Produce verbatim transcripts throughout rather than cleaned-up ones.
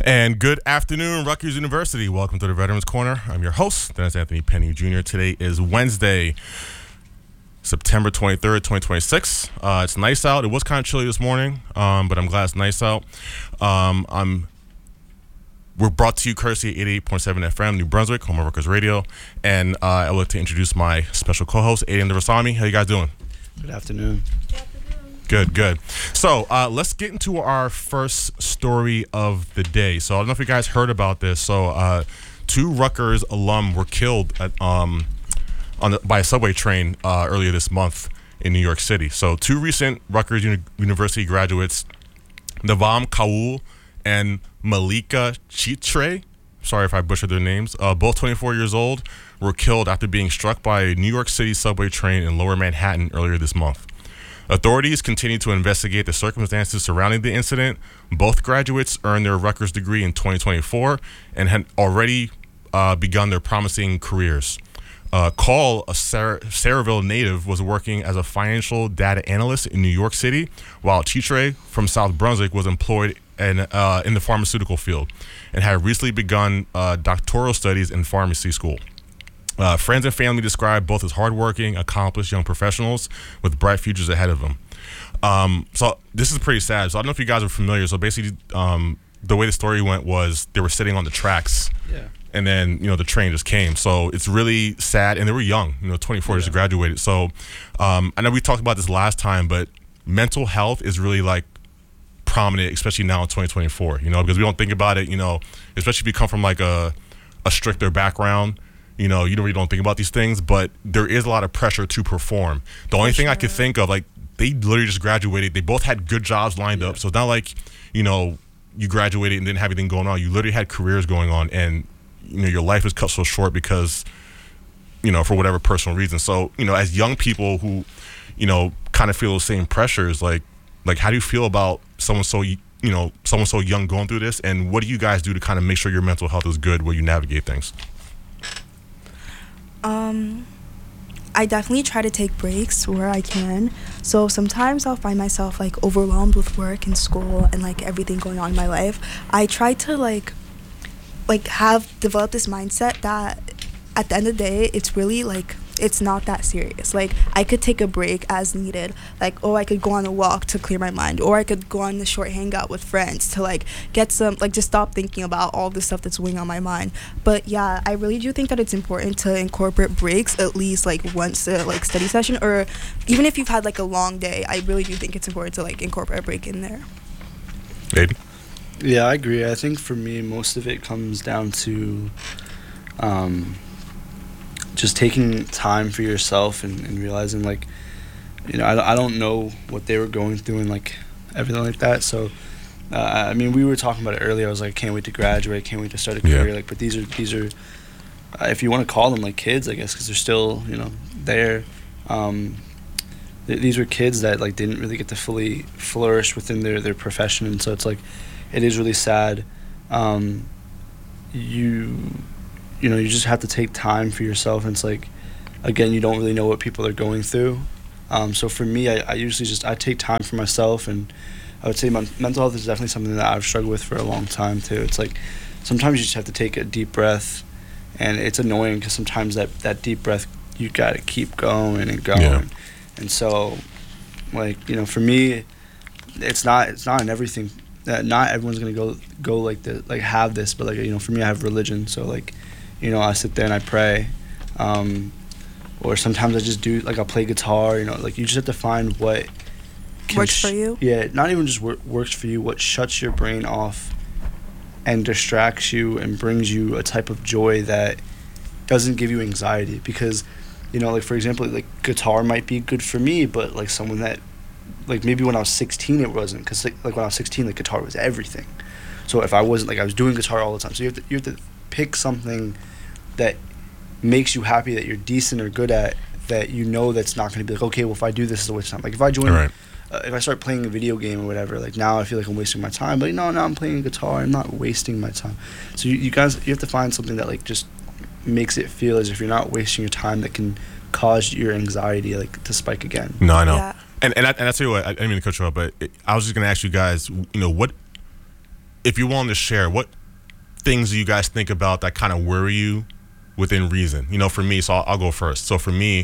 And good afternoon, Rutgers University. Welcome to the Veterans Corner. I'm your host, Dennis Anthony Penny Junior Today is Wednesday, September twenty-third, twenty twenty-six. Uh, it's nice out. It was kind of chilly this morning, um, but I'm glad it's nice out. Um, I'm We're brought to you courtesy eighty-eight point seven F M, New Brunswick, home of Rutgers Radio. And uh, I would like to introduce my special co-host, Aiden Devasami. How you guys doing? Good afternoon. Good, good. So uh, let's get into our first story of the day. So I don't know if you guys heard about this. So uh, two Rutgers alum were killed at, um, on the, by a subway train uh, earlier this month in New York City. So two recent Rutgers Uni- University graduates, Navam Kaul and Malika Chitre, sorry if I butchered their names, uh, both twenty-four years old, were killed after being struck by a New York City subway train in Lower Manhattan earlier this month. Authorities continue to investigate the circumstances surrounding the incident. Both graduates earned their Rutgers degree in twenty twenty-four and had already uh, begun their promising careers. Uh, Call, a Sar- Saraville native, was working as a financial data analyst in New York City, while Chitre from South Brunswick was employed in, uh, in the pharmaceutical field and had recently begun uh, doctoral studies in pharmacy school. Uh, friends and family describe both as hardworking, accomplished young professionals with bright futures ahead of them. Um, so this is pretty sad. So I don't know if you guys are familiar. So basically, um, the way the story went was they were sitting on the tracks, Yeah. and then you know the train just came. So it's really sad, and they were young. You know, twenty-four Yeah. just graduated. So um, I know we talked about this last time, but mental health is really like prominent, especially now in twenty twenty-four. You know, because we don't think about it. You know, especially if you come from like a a stricter background. You know, you don't really don't think about these things, but there is a lot of pressure to perform. The only For thing I sure. could think of, like, they literally just graduated. They both had good jobs lined Yeah. up. So it's not like, you know, you graduated and didn't have anything going on. You literally had careers going on, and, you know, your life was cut so short because, you know, for whatever personal reason. So, you know, as young people who, you know, kind of feel those same pressures, like, like how do you feel about someone so, you know, someone so young going through this? And what do you guys do to kind of make sure your mental health is good while you navigate things? Um, I definitely try to take breaks where I can. So sometimes I'll find myself like overwhelmed with work and school and like everything going on in my life. I try to like like have developed this mindset that at the end of the day, it's really like it's not that serious. Like I could take a break as needed. Like, oh, I could go on a walk to clear my mind, or I could go on a short hangout with friends to like get some like just stop thinking about all the stuff that's weighing on my mind. But yeah, I really do think that it's important to incorporate breaks at least like once a like study session, or even if you've had like a long day. I really do think it's important to like incorporate a break in there. Maybe. Yeah, I agree. I think for me, most of it comes down to um, just taking time for yourself and, and realizing, like, you know, I, I don't know what they were going through and, like, everything like that. So, uh, I mean, we were talking about it earlier. I was like, I can't wait to graduate, can't wait to start a Yeah. career. Like, but these are, these are uh, if you want to call them, like, kids, I guess, because they're still, you know, there. Um, th- these were kids that, like, didn't really get to fully flourish within their, their profession. And so it's, like, it is really sad. Um, you... you know, you just have to take time for yourself. And it's like, again, you don't really know what people are going through. Um, so for me, I, I usually just, I take time for myself, and I would say my mental health is definitely something that I've struggled with for a long time too. It's like, sometimes you just have to take a deep breath, and it's annoying because sometimes that, that deep breath, you gotta keep going and going. Yeah. And so, like, you know, for me, it's not, it's not in everything. That not everyone's gonna go, go like the, like have this, but like, you know, for me, I have religion. So like, you know, I sit there and I pray, um, or sometimes I just do, like, I'll play guitar, you know, like, you just have to find what can Works for you? Yeah, not even just wor- works for you, what shuts your brain off and distracts you and brings you a type of joy that doesn't give you anxiety. Because, you know, like, for example, like, guitar might be good for me, but, like, someone that, like, maybe when I was sixteen it wasn't, because, like, like, when I was sixteen, like, guitar was everything. So if I wasn't, like, I was doing guitar all the time, so you have to, you have to pick something that makes you happy, that you're decent or good at, that you know that's not going to be like, okay, well, if I do this, it's a waste of time. Like, if I join, Right. uh, if I start playing a video game or whatever, like, now I feel like I'm wasting my time. But, you know, now I'm playing guitar, I'm not wasting my time. So you, you guys, you have to find something that, like, just makes it feel as if you're not wasting your time, that can cause your anxiety, like, to spike again. No, I know. Yeah. And and I, and I tell you what, I, I didn't mean to cut you off, but it, I was just gonna ask you guys, you know, what if you're willing to share, what things do you guys think about that kind of worry you within reason? You know, for me, so I'll, I'll go first. So for me,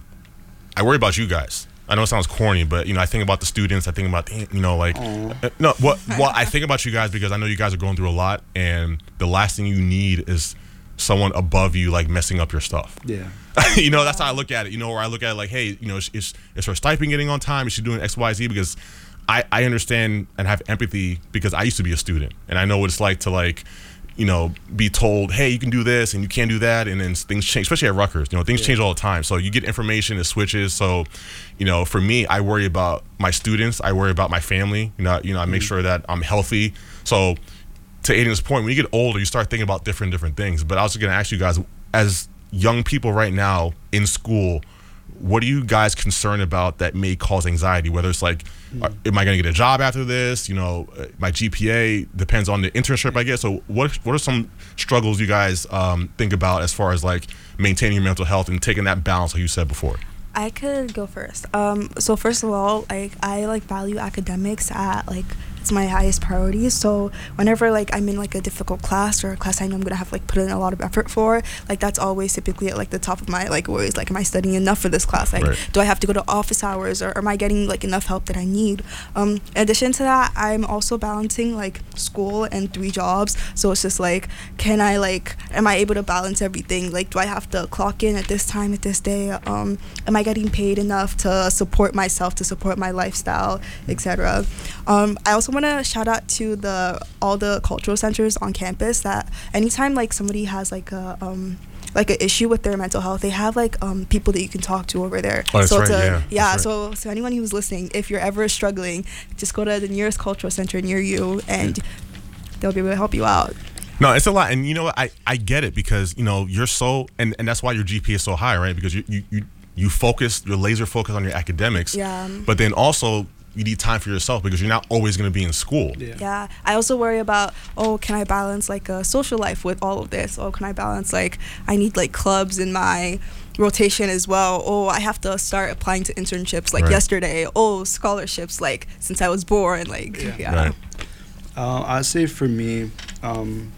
I worry about you guys. I know it sounds corny, but you know, I think about the students. I think about, you know, like, uh, no, what, well, I think about you guys because I know you guys are going through a lot, and the last thing you need is someone above you like messing up your stuff. Yeah. You know, that's how I look at it. You know, where I look at it like, hey, you know, is, is, is her stipend getting on time? Is she doing X, Y, Z? Because I, I understand and have empathy because I used to be a student, and I know what it's like to like, you know, be told, hey, you can do this and you can't do that, and then things change, especially at Rutgers. You know, things yeah. change all the time. So you get information, it switches. So, you know, for me, I worry about my students. I worry about my family. You know, you know, I make mm-hmm. sure that I'm healthy. So, to Aiden's point, when you get older, you start thinking about different different things. But I was going to ask you guys, as young people right now in school, what are you guys concerned about that may cause anxiety? Whether it's like, mm. uh, am I going to get a job after this? You know, uh, my G P A depends on the internship I get. So what what are some struggles you guys um, think about as far as like maintaining your mental health and taking that balance, like you said before? I could go first. Um, so first of all, like I like value academics at like it's my highest priority. So whenever like I'm in like a difficult class or a class I know I'm gonna have to, like put in a lot of effort for, like that's always typically at like the top of my like worries. Like, am I studying enough for this class? Like, right. do I have to go to office hours, or, or am I getting like enough help that I need? Um, in addition to that, I'm also balancing like school and three jobs. So it's just like, can I like, am I able to balance everything? Like, do I have to clock in at this time at this day? Um, am I getting paid enough to support myself, to support my lifestyle, et cetera. Um, I also want to shout out to the all the cultural centers on campus that anytime like somebody has like a um like an issue with their mental health, they have like um people that you can talk to over there. Oh, that's so right, to, yeah. yeah that's so right. so anyone who's listening, if you're ever struggling, just go to the nearest cultural center near you, and they'll be able to help you out. No, it's a lot, and you know what? I, I get it because you know you're so, and, and that's why your G P A is so high, right? Because you you you, you focus, you're laser focused on your academics. Yeah. But then also you need time for yourself because you're not always going to be in school. Yeah. yeah. I also worry about, oh, can I balance like a social life with all of this? Oh, can I balance like I need like clubs in my rotation as well. Oh, I have to start applying to internships like right. yesterday. Oh, scholarships like since I was born. Like yeah. yeah. Right. Uh, I'd say for me, um,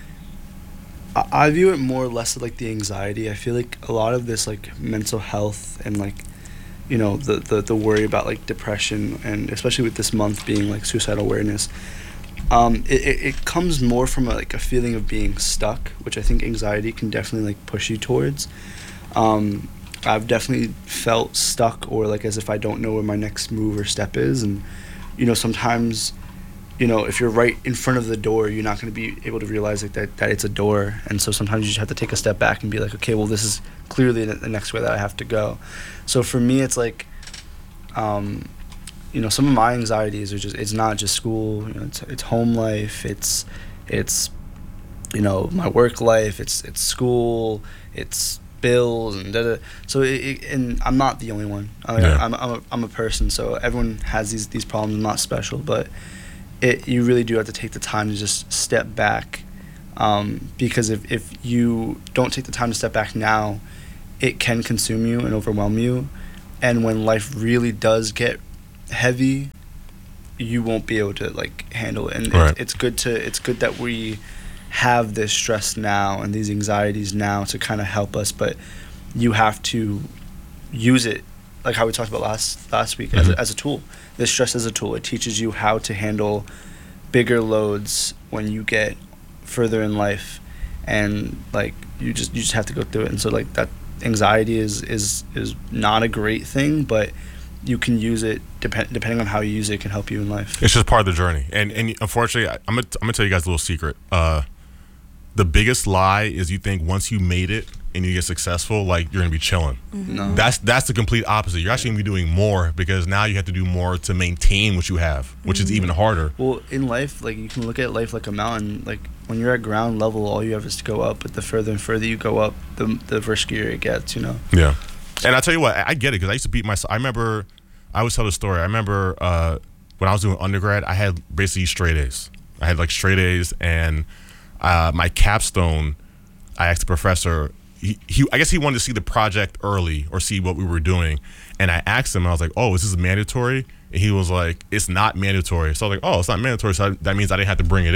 I, I view it more or less like the anxiety. I feel like a lot of this like mental health and like, you know, the, the, the worry about like depression, and especially with this month being like suicide awareness, um, it, it, it comes more from a, like a feeling of being stuck, which I think anxiety can definitely like push you towards. Um, I've definitely felt stuck, or like as if I don't know where my next move or step is. And, you know, sometimes, you know, if you're right in front of the door, you're not going to be able to realize like that, that it's a door. And so sometimes you just have to take a step back and be like, okay, well, this is clearly the next way that I have to go. So for me, it's like, um, you know, some of my anxieties are just, it's not just school, you know, it's, it's home life, it's, it's, you know, my work life, it's, it's school, it's bills, and da da. So, it, it, and I'm not the only one. I mean, yeah. I'm, I'm, a, I'm a person, so everyone has these, these problems. I'm not special, but it, you really do have to take the time to just step back, um, because if, if you don't take the time to step back now, it can consume you and overwhelm you, and when life really does get heavy, you won't be able to like handle it. And right. it's, it's good to it's good that we have this stress now and these anxieties now to kind of help us, but you have to use it like how we talked about last last week, mm-hmm. as, a, as a tool. This stress is a tool. It teaches you how to handle bigger loads when you get further in life, and like you just you just have to go through it. And so like that anxiety is is is not a great thing, but you can use it depend, depending on how you use it, it can help you in life. It's just part of the journey. And and unfortunately, I, I'm gonna I'm gonna tell you guys a little secret. Uh, the biggest lie is you think once you made it and you get successful, like you're gonna be chilling. Mm-hmm. No. That's that's the complete opposite. You're actually gonna be doing more because now you have to do more to maintain what you have, which mm-hmm. is even harder. Well, in life, like you can look at life like a mountain. Like when you're at ground level, all you have is to go up. But the further and further you go up, the the riskier it gets. You know. Yeah. And I tell you what, I, I get it because I used to beat myself. I remember, I always tell the story. I remember uh, when I was doing undergrad, I had basically straight A's. I had like straight A's, and uh, my capstone, I asked the professor. He, he, I guess he wanted to see the project early or see what we were doing, and I asked him. And I was like, "Oh, is this mandatory?" And he was like, "It's not mandatory." So I was like, "Oh, it's not mandatory." So I, that means I didn't have to bring it in.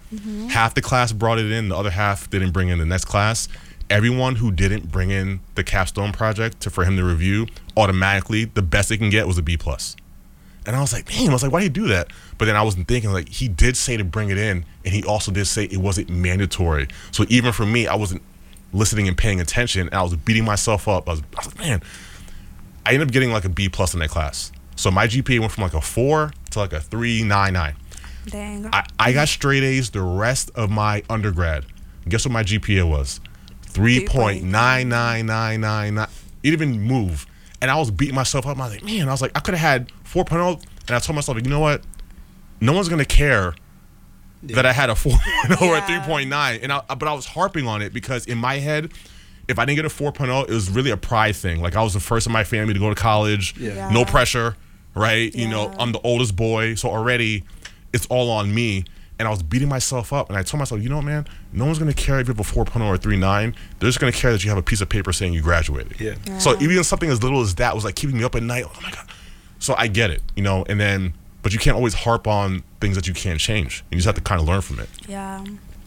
Mm-hmm. Half the class brought it in, the other half didn't bring in the next class. Everyone who didn't bring in the capstone project to, for him to review, automatically the best they can get was a B plus. And I was like, damn, I was like, why do you do that? But then I wasn't thinking, like, he did say to bring it in, and he also did say it wasn't mandatory. So even for me, I wasn't listening and paying attention, and I was beating myself up. I was, I was like, man, I ended up getting like a B plus in that class. So my G P A went from like a four to like a three nine nine. Dang. I, I got straight A's the rest of my undergrad. Guess what my G P A was? three point nine nine nine nine nine. It didn't even move. And I was beating myself up. I was like, man, I was like, I could have had four point oh. And I told myself, like, you know what? No one's going to care yeah. that I had a four point oh yeah. or a three point nine. And I, but I was harping on it because in my head, if I didn't get a four point oh, it was really a pride thing. Like, I was the first in my family to go to college. Yeah. Yeah. No pressure, right? Yeah. You know, I'm the oldest boy. So already it's all on me. And I was beating myself up. And I told myself, you know what, man? No one's going to care if you have a four point oh or a three point nine. They're just going to care that you have a piece of paper saying you graduated. Yeah. yeah. So even something as little as that was like keeping me up at night. Oh, my God. So I get it, you know, and then, but you can't always harp on things that you can't change. You just have to kind of learn from it. Yeah.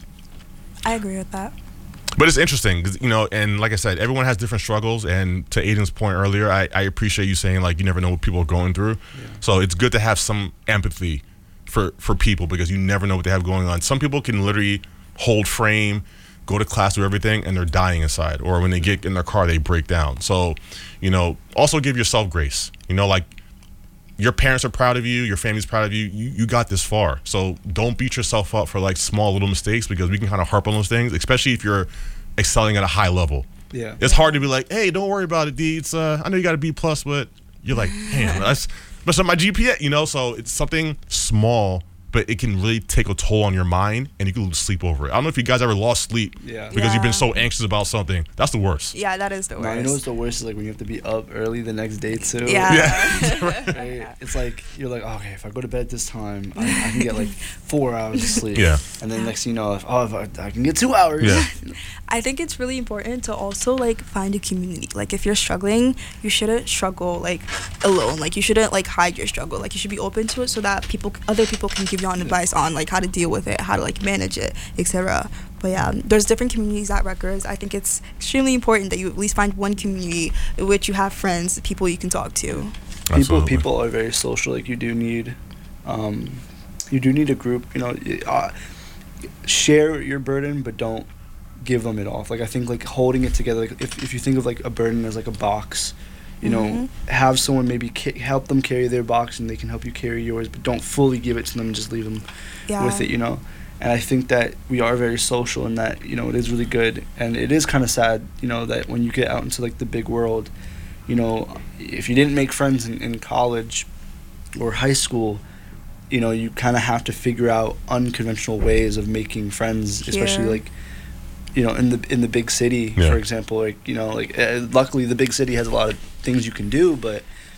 I agree with that. But it's interesting because, you know, and like I said, everyone has different struggles. And to Aiden's point earlier, I, I appreciate you saying, like, you never know what people are going through. Yeah. So it's good to have some empathy for, for people because you never know what they have going on. Some people can literally hold frame, go to class, do everything, and they're dying inside. Or when they get in their car, they break down. So, you know, also give yourself grace. You know, like, your parents are proud of you, your family's proud of you, you, you got this far. So don't beat yourself up for like small little mistakes because we can kind of harp on those things, especially if you're excelling at a high level. Yeah. It's hard to be like, hey, don't worry about it, D. It's, uh, I know you got a B plus, but you're like, damn, that's, but so my G P A, you know, so it's something small, but it can really take a toll on your mind and you can lose sleep over it. I don't know if you guys ever lost sleep yeah. because yeah. you've been so anxious about something. That's the worst. Yeah, that is the worst. No, you know what's the worst is like when you have to be up early the next day too. Yeah. yeah. Right? It's like you're like, okay, if I go to bed this time, I, I can get like four hours of sleep. Yeah. And then next thing you know, if, oh, if I, I can get two hours. Yeah. I think it's really important to also like find a community. Like if you're struggling, you shouldn't struggle like alone. Like you shouldn't like hide your struggle. Like you should be open to it so that people, other people can give you on advice on like how to deal with it, how to like manage it, et cetera. But yeah, there's different communities at Rutgers. I think it's extremely important that you at least find one community in which you have friends, people you can talk to. People, Absolutely. people are very social. Like you do need, um, you do need a group. You know, uh, share your burden, but don't give them it off. Like I think like holding it together. Like if if you think of like a burden as like a box, you Mm-hmm. know, have someone maybe ca- help them carry their box, and they can help you carry yours. But don't fully give it to them and just leave them Yeah. with it. You know. And I think that we are very social and that, you know, it is really good. And it is kind of sad, you know, that when you get out into, like, the big world, you know, if you didn't make friends in, in college or high school, you know, you kind of have to figure out unconventional ways of making friends, especially, Yeah. like, you know, in the in the big city, Yeah. for example. Like, you know, like, uh, luckily the big city has a lot of things you can do, but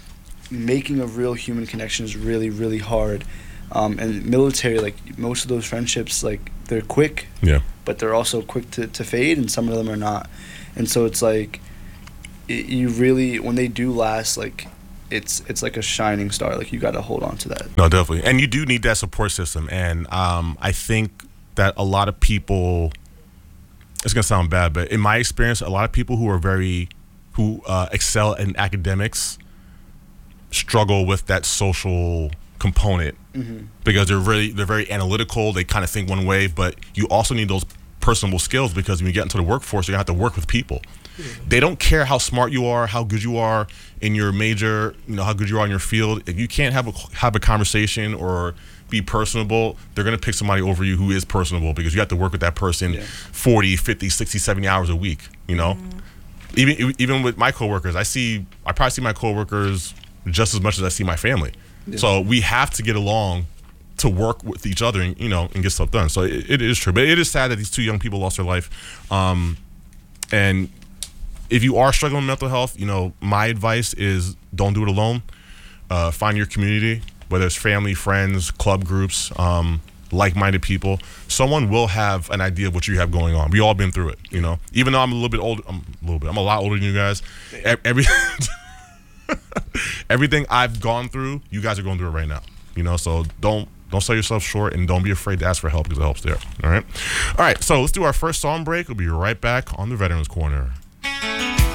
making a real human connection is really, really hard. Um, and military, like most of those friendships, like they're quick, Yeah. but they're also quick to, to fade, and some of them are not. And so it's like it, you really, when they do last, like it's it's like a shining star. Like you got to hold on to that. No, definitely. And you do need that support system. And um, I think that a lot of people, it's going to sound bad, but in my experience, a lot of people who are very, who uh, excel in academics struggle with that social component Mm-hmm. because they're really, they're very analytical. They kind of think one way, but you also need those personable skills because when you get into the workforce, you're going to have to work with people. Mm-hmm. They don't care how smart you are, how good you are in your major, you know, how good you are in your field. If you can't have a, have a conversation or be personable, they're going to pick somebody over you who is personable because you have to work with that person Yeah. forty, fifty, sixty, seventy hours a week, you know? Mm. Even even with my coworkers, I see, I probably see my coworkers just as much as I see my family. Yeah. So we have to get along to work with each other and, you know, and get stuff done. So it, it is true. But it is sad that these two young people lost their life. Um, and if you are struggling with mental health, you know, my advice is don't do it alone. Uh, find your community, whether it's family, friends, club groups, um, like-minded people. Someone will have an idea of what you have going on. We all been through it, you know. Even though I'm a little bit older, I'm a little bit, I'm a lot older than you guys. Every everything I've gone through, you guys are going through it right now. You know, so don't Don't sell yourself short, and don't be afraid to ask for help because it helps there. All right? All right, so let's do our first song break. We'll be right back on the Veterans Corner.